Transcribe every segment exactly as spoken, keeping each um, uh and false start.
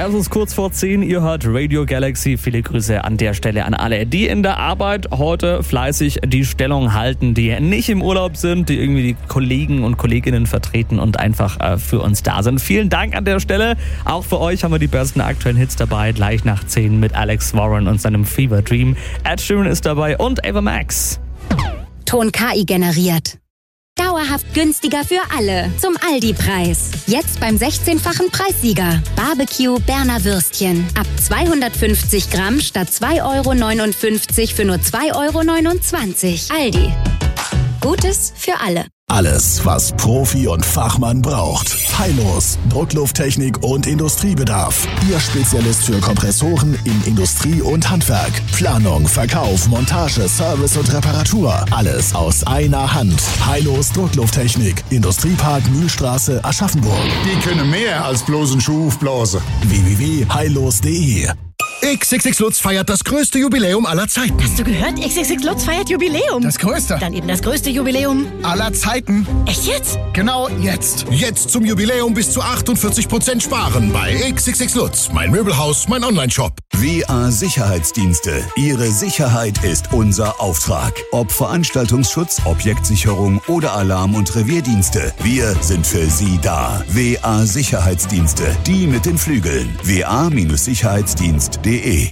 Es ist kurz vor zehn, ihr hört Radio Galaxy. Viele Grüße an der Stelle an alle, die in der Arbeit heute fleißig die Stellung halten, die nicht im Urlaub sind, die irgendwie die Kollegen und Kolleginnen vertreten und einfach äh, für uns da sind. Vielen Dank an der Stelle. Auch für euch haben wir die besten aktuellen Hits dabei, gleich nach zehn mit Alex Warren und seinem Fever Dream. Ed Sheeran ist dabei und Ava Max. Ton K I generiert. Dauerhaft günstiger für alle. Zum Aldi-Preis. Jetzt beim sechzehnfachen Preissieger. Barbecue Berner Würstchen. Ab zweihundertfünfzig Gramm statt zwei Euro neunundfünfzig für nur zwei Euro neunundzwanzig. Aldi. Gutes für alle. Alles, was Profi und Fachmann braucht. Heilos, Drucklufttechnik und Industriebedarf. Ihr Spezialist für Kompressoren in Industrie und Handwerk. Planung, Verkauf, Montage, Service und Reparatur. Alles aus einer Hand. Heilos Drucklufttechnik. Industriepark Mühlstraße, Aschaffenburg. Die können mehr als bloßen Schuh aufblasen. w w w punkt heilos punkt d e X X X Lutz feiert das größte Jubiläum aller Zeiten. Hast du gehört? X X X Lutz feiert Jubiläum. Das größte. Dann eben das größte Jubiläum aller Zeiten. Echt jetzt? Genau jetzt. Jetzt zum Jubiläum bis zu achtundvierzig Prozent sparen bei X X X Lutz. Mein Möbelhaus, mein Onlineshop. W A Sicherheitsdienste. Ihre Sicherheit ist unser Auftrag. Ob Veranstaltungsschutz, Objektsicherung oder Alarm- und Revierdienste. Wir sind für Sie da. W A Sicherheitsdienste. Die mit den Flügeln. w a Sicherheitsdienst punkt de.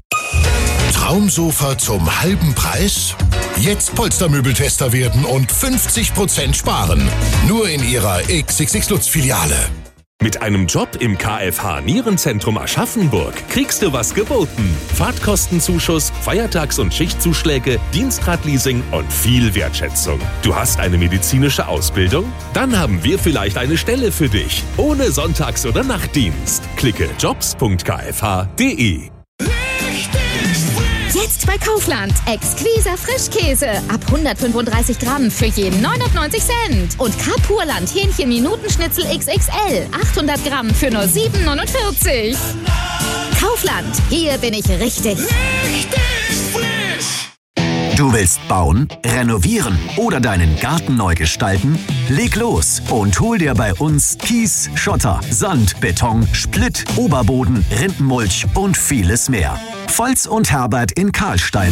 Traumsofa zum halben Preis? Jetzt Polstermöbeltester werden und fünfzig Prozent sparen. Nur in Ihrer X X X Lutz Filiale. Mit einem Job im K F H Nierenzentrum Aschaffenburg kriegst du was geboten. Fahrtkostenzuschuss, Feiertags- und Schichtzuschläge, Dienstradleasing und viel Wertschätzung. Du hast eine medizinische Ausbildung? Dann haben wir vielleicht eine Stelle für dich. Ohne Sonntags- oder Nachtdienst. Klicke jobs punkt k f h punkt d e. Jetzt bei Kaufland. Exquiser Frischkäse. Ab hundertfünfunddreißig Gramm für jeden neunundneunzig Cent. Und Kapurland Hähnchen Minutenschnitzel X X L. achthundert Gramm für nur sieben neunundvierzig. Kaufland. Hier bin ich richtig. Richtig frisch. Du willst bauen, renovieren oder deinen Garten neu gestalten? Leg los und hol dir bei uns Kies, Schotter, Sand, Beton, Splitt, Oberboden, Rindenmulch und vieles mehr. Volz und Herbert in Karlstein.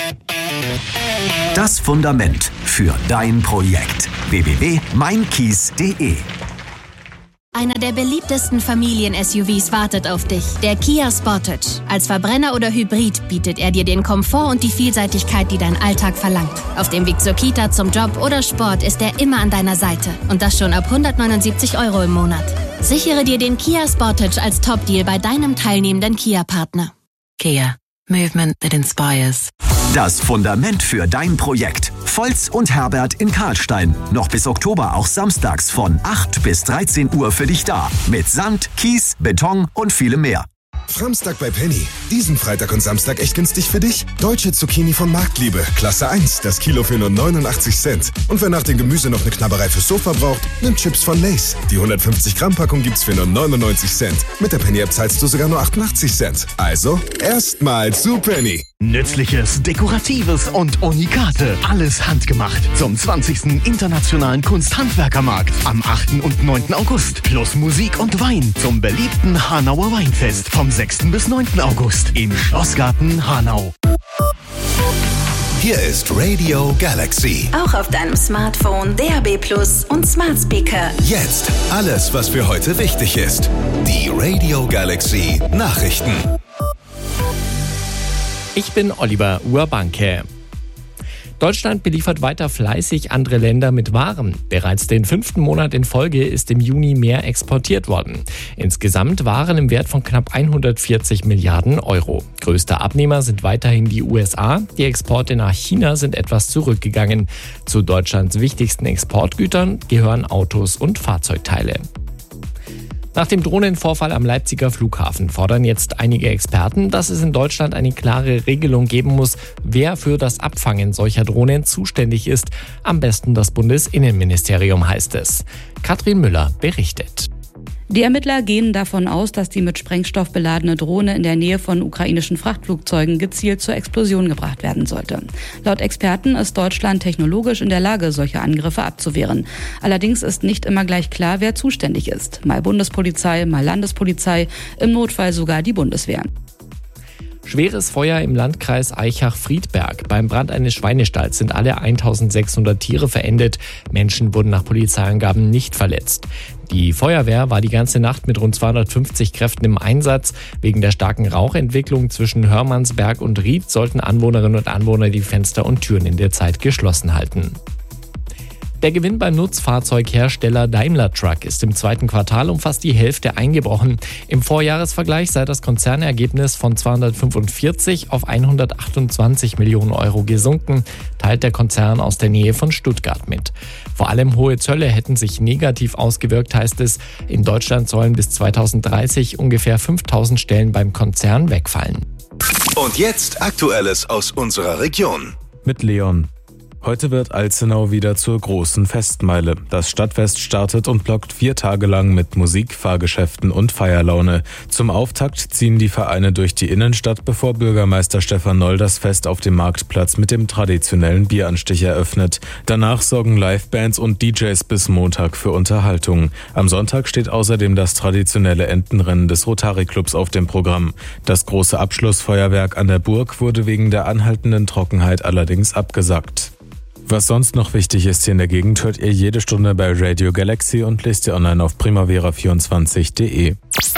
Das Fundament für dein Projekt. w w w punkt meinkies punkt de. Einer der beliebtesten Familien-S U Vs wartet auf dich. Der Kia Sportage. Als Verbrenner oder Hybrid bietet er dir den Komfort und die Vielseitigkeit, die dein Alltag verlangt. Auf dem Weg zur Kita, zum Job oder Sport ist er immer an deiner Seite. Und das schon ab hundertneunundsiebzig Euro im Monat. Sichere dir den Kia Sportage als Top-Deal bei deinem teilnehmenden Kia-Partner. Kia. Movement that inspires. Das Fundament für dein Projekt. Volz und Herbert in Karlstein. Noch bis Oktober auch samstags von acht bis dreizehn Uhr für dich da. Mit Sand, Kies, Beton und vielem mehr. Framstag bei Penny. Diesen Freitag und Samstag echt günstig für dich? Deutsche Zucchini von Marktliebe. Klasse eins. Das Kilo für nur neunundachtzig Cent. Und wer nach dem Gemüse noch eine Knabberei fürs Sofa braucht, nimmt Chips von Lay's. Die hundertfünfzig Gramm Packung gibt's für nur neunundneunzig Cent. Mit der Penny-App zahlst du sogar nur achtundachtzig Cent. Also, erstmal zu Penny. Nützliches, Dekoratives und Unikate. Alles handgemacht. Zum zwanzigsten Internationalen Kunsthandwerkermarkt am achten und neunten August. Plus Musik und Wein zum beliebten Hanauer Weinfest vom sechsten bis neunten August im Schlossgarten Hanau. Hier ist Radio Galaxy. Auch auf deinem Smartphone, D A B Plus und Smart Speaker. Jetzt alles, was für heute wichtig ist. Die Radio Galaxy Nachrichten. Ich bin Oliver Urbanke. Deutschland beliefert weiter fleißig andere Länder mit Waren. Bereits den fünften Monat in Folge ist im Juni mehr exportiert worden. Insgesamt Waren im Wert von knapp hundertvierzig Milliarden Euro. Größter Abnehmer sind weiterhin die U S A. Die Exporte nach China sind etwas zurückgegangen. Zu Deutschlands wichtigsten Exportgütern gehören Autos und Fahrzeugteile. Nach dem Drohnenvorfall am Leipziger Flughafen fordern jetzt einige Experten, dass es in Deutschland eine klare Regelung geben muss, wer für das Abfangen solcher Drohnen zuständig ist. Am besten das Bundesinnenministerium, heißt es. Katrin Müller berichtet. Die Ermittler gehen davon aus, dass die mit Sprengstoff beladene Drohne in der Nähe von ukrainischen Frachtflugzeugen gezielt zur Explosion gebracht werden sollte. Laut Experten ist Deutschland technologisch in der Lage, solche Angriffe abzuwehren. Allerdings ist nicht immer gleich klar, wer zuständig ist. Mal Bundespolizei, mal Landespolizei, im Notfall sogar die Bundeswehr. Schweres Feuer im Landkreis Aichach-Friedberg. Beim Brand eines Schweinestalls sind alle eintausendsechshundert Tiere verendet. Menschen wurden nach Polizeiangaben nicht verletzt. Die Feuerwehr war die ganze Nacht mit rund zweihundertfünfzig Kräften im Einsatz. Wegen der starken Rauchentwicklung zwischen Hörmannsberg und Ried sollten Anwohnerinnen und Anwohner die Fenster und Türen in der Zeit geschlossen halten. Der Gewinn beim Nutzfahrzeughersteller Daimler Truck ist im zweiten Quartal um fast die Hälfte eingebrochen. Im Vorjahresvergleich sei das Konzernergebnis von zweihundertfünfundvierzig auf hundertachtundzwanzig Millionen Euro gesunken, teilt der Konzern aus der Nähe von Stuttgart mit. Vor allem hohe Zölle hätten sich negativ ausgewirkt, heißt es. In Deutschland sollen bis zweitausenddreißig ungefähr fünftausend Stellen beim Konzern wegfallen. Und jetzt Aktuelles aus unserer Region. Mit Leon. Heute wird Alzenau wieder zur großen Festmeile. Das Stadtfest startet und blockt vier Tage lang mit Musik, Fahrgeschäften und Feierlaune. Zum Auftakt ziehen die Vereine durch die Innenstadt, bevor Bürgermeister Stefan Noll das Fest auf dem Marktplatz mit dem traditionellen Bieranstich eröffnet. Danach sorgen Livebands und D Js bis Montag für Unterhaltung. Am Sonntag steht außerdem das traditionelle Entenrennen des Rotary-Clubs auf dem Programm. Das große Abschlussfeuerwerk an der Burg wurde wegen der anhaltenden Trockenheit allerdings abgesagt. Was sonst noch wichtig ist hier in der Gegend, hört ihr jede Stunde bei Radio Galaxy und lest ihr online auf primavera vierundzwanzig punkt de.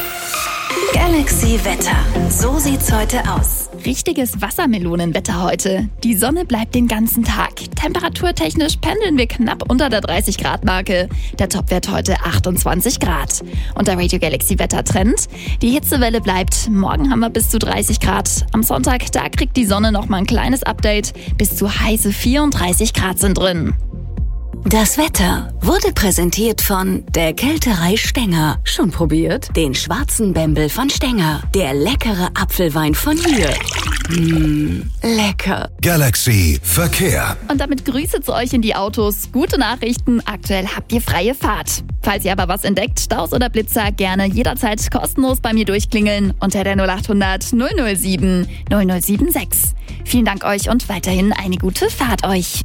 Galaxy Wetter. So sieht's heute aus. Richtiges Wassermelonenwetter heute. Die Sonne bleibt den ganzen Tag. Temperaturtechnisch pendeln wir knapp unter der dreißig Grad Marke. Der Topwert heute achtundzwanzig Grad. Und der Radio Galaxy Wettertrend. Die Hitzewelle bleibt. Morgen haben wir bis zu dreißig Grad. Am Sonntag, da kriegt die Sonne noch mal ein kleines Update. Bis zu heiße vierunddreißig Grad sind drin. Das Wetter wurde präsentiert von der Kälterei Stenger. Schon probiert? Den schwarzen Bembel von Stenger. Der leckere Apfelwein von hier. Mmh, lecker. Galaxy Verkehr. Und damit Grüße zu euch in die Autos. Gute Nachrichten, aktuell habt ihr freie Fahrt. Falls ihr aber was entdeckt, Staus oder Blitzer, gerne jederzeit kostenlos bei mir durchklingeln unter der null achthundert null null sieben null null sieben sechs. Vielen Dank euch und weiterhin eine gute Fahrt euch.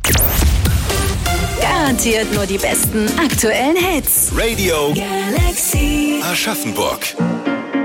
Garantiert nur die besten aktuellen Hits. Radio Galaxy Aschaffenburg.